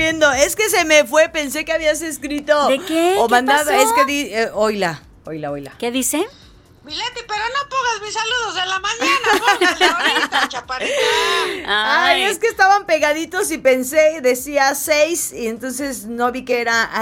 viendo. Es que se me fue, pensé que habías escrito. ¿De qué? O ¿Qué mandado, pasó? es que oíla. ¿Qué dice? Mileti, pero no pongas mis saludos de la mañana, póngale ahorita, chaparrita. Ay, es que estaban pegaditos y pensé, decía 6, y entonces no vi que era